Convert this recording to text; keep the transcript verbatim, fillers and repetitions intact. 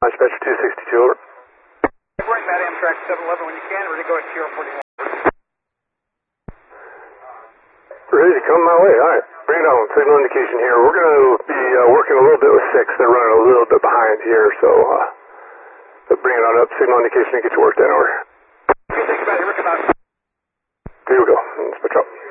Dispatcher two sixty-two, over. Bring that Amtrak seven eleven when you can, ready to go at Sierra forty-one. Ready to come my way, alright. Bring it on, signal indication here. We're going to be uh, working a little bit with six. They're running a little bit behind here, so uh, but bring it on up, signal indication, and get your work done, over. What do you think about it? Rick, about Here we go, let's switch up.